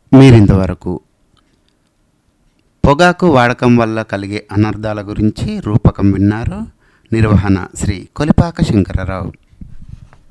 మీరింతవరకు పొగాకు వాడకం వల్ల కలిగే అనర్థాల గురించి రూపకం విన్నారు. నిర్వహణ శ్రీ కొలిపాక శంకరరావు.